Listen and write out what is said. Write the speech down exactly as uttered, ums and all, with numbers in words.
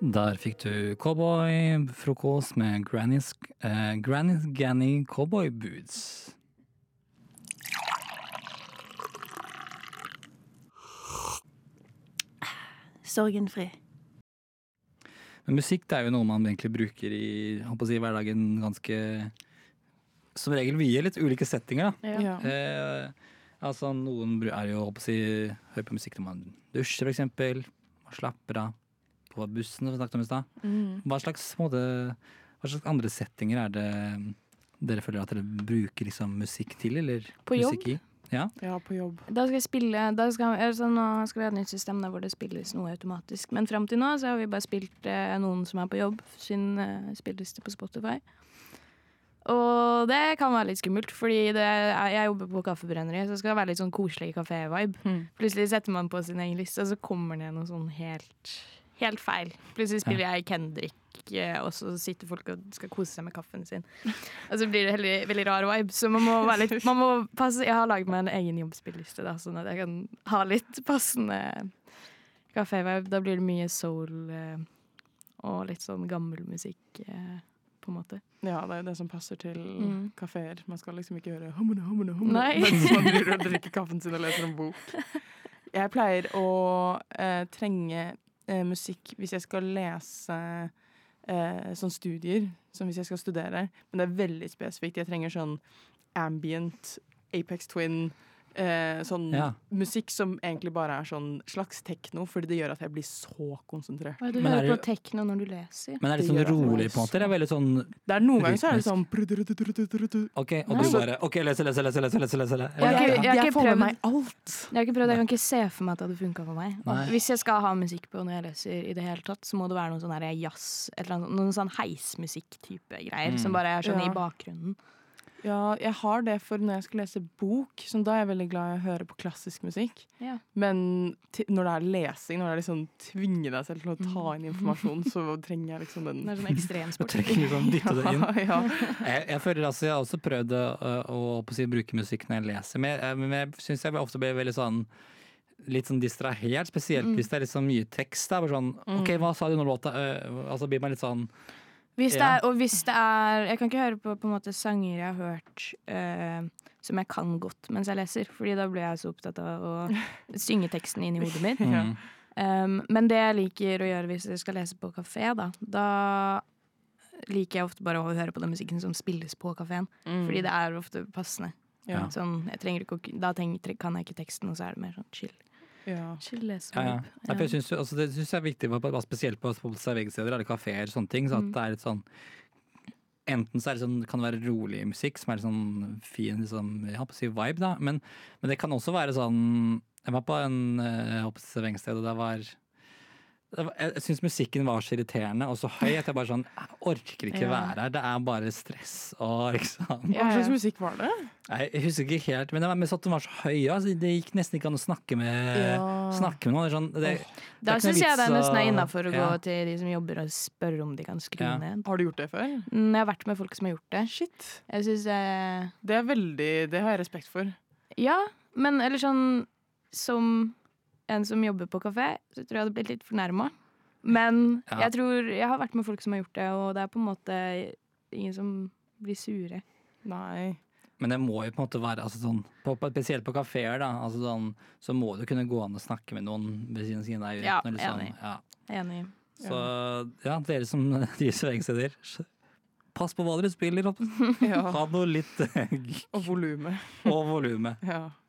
Der fikk du cowboy-frokost med Granny's, eh, Granny's Ganny Cowboy Boots. Sorgenfri. Men musikk det er jo noe man egentlig bruker i, holdt på å si, hverdagen ganske som regel mye litt ulike settinger. Da. Ja. Eh, altså Noen bru- er jo holdt på å si, hører på musikk når man dusjer, for eksempel. Man slapper av på bussen, som vi snakket om i stad. Mm. Hva slags, måte, hva slags andre settinger er det dere føler at dere bruker liksom, musikk til? Eller På jobb? musikk i? Ja. Ja, på jobb. Da skal jeg spille da skal, altså, Nå skal vi ha et nytt system der hvor det spilles noe automatisk. Men frem til nå så har vi bare spilt eh, noen som er på jobb, sin eh, spilleliste på Spotify. Og det kan være litt skummelt, fordi det er, jeg jobber på kaffebrenneri, så det skal være litt sånn koselig kafé-vibe. Mm. Plutselig setter man på sin egen liste, og så kommer det noe sånn helt, helt feil. Plutselig spiller jeg Kendrick, eh, og så sitter folk og skal kose seg med kaffen sin. Og så blir det veldig, veldig rar vibe, så man må være litt man må passe. Jeg har laget meg en egen jobbspilleliste, da, sånn at jeg kan ha litt passende kafé-vibe. Da blir det mye soul eh, og litt sånn gammel musikk, eh, på en måte. Ja, det er jo det som passer til Mm. kaféer. Man skal liksom ikke gjøre humne, humne, humne Nei. mens man driver og drikker kaffen sin og leser en bok. Jeg pleier å eh, trenge eh, musikk hvis jeg skal lese eh, sånn studier, som hvis jeg skal studere. Men det er veldig spesifikt. Jeg trenger sånn ambient, Apex Twin, eh, sånn Ja. musikk som egentlig bare er sånn slags tekno, fordi det gjør at jeg blir så konsentrert. Hva er det du Men er hører det- på tekno når du leser? Men er det Det sånn gjør at man rolig er på en måte? Eller er det veldig sånn Det er Noen ganger så er det Rytmisk. sånn brudrudududududu. OK, og Nei. du bare OK, lese, lese, lese, lese, lese, lese. Jeg har ikke- Jeg, jeg har jeg ikke får med prøvd- meg alt. Jeg har ikke prøvd, jeg kan ikke se for meg at det hadde funka for meg. Nei. Hvis jeg skal ha musikk på når jeg leser, i det hele tatt, så må det være noe sånn her jazz, et eller annet, noen sånn heismusikk-type greier, Mm. som bare er sånn Ja. i bakgrunnen. Ja, jeg har det for når jeg skal lese bok, så da er jeg veldig glad i å høre på klassisk musikk. Ja. Men ti- når det er lesing, når det er liksom tvinge deg selv til å ta inn informasjon, så trenger jeg liksom den. Det er sånn Du ekstremsport. trenger liksom dytte det inn. Ja, ja. Jeg, jeg føler altså, jeg har også prøvd å, å, å, på å si, bruke musikk når jeg leser, men jeg, men jeg syns jeg ofte blir veldig sånn litt sånn distrahert, spesielt Mm. hvis det er litt sånn mye tekst. Det er bare sånn OK, hva sa du nå låta? Øh, altså blir man litt sånn Hvis det Ja. er, og hvis det er Jeg kan ikke høre på, på en måte sanger jeg har hørt eh, som jeg kan godt mens jeg leser, Fordi da blir jeg så opptatt av å synge teksten inn i hodet mitt. mm. Um, men det jeg liker å gjøre hvis jeg skal lese på kafé, da, da liker jeg ofte bare å høre på den musikken som spilles på kafeen. Mm. Fordi det er ofte passende. Ja. Sånn, jeg trenger ikke, å- da tenk, tre- kan jeg ikke teksten, og så er det mer sånn chill. Ja. Chill lese. Ja, ja. Ja, for jeg synes, jo- altså, det syns jeg er viktig, bare- bare spesielt på, på serveringssteder eller kafeer, sånne ting, så at Mm. det er litt sånn enten så er det sånn, kan det være rolig musikk, som er litt sånn fin liksom, jeg håper å si vibe, da, men, men det kan også være sånn Jeg var på en eh, jeg håper å si serveringssted, og det var det var- Jeg syns musikken var så irriterende og så høy at jeg bare sånn Jeg orker ikke Ja. være her. Det er bare stress og liksom Ja, Hva ja. slags musikk var det? Nei, Jeg husker ikke helt, men det var mest at den var så høy. Altså, det gikk nesten ikke an å snakke med, Ja. snakke med noen. Det er Sånn, det, det Da er ikke noe syns jeg det er vits nesten å- innafor å gå ja. til de som jobber og spørre om de kan skru Ja. ned. Har du gjort det før? Mm, Jeg har vært med folk som har gjort det. Shit. Jeg synes det Det er veldig Det har jeg respekt for. Ja, men eller sånn som en som jobber på kafé, så tror jeg jeg hadde blitt litt fornærma. Men Ja. jeg tror jeg har vært med folk som har gjort det, og det er på en måte ingen som blir sure. Nei. Men det må jo på en måte være altså sånn, på, på, spesielt på kafeer, da. Altså sånn, så må du kunne gå an og snakke med noen ved siden av siden av deg. Ja, uten å liksom, enig. ja. Enig. Så ja, dere som driver serveringssteder, pass på hva dere spiller. Ja. Ha noe litt Og volumet. og volumet. Ja.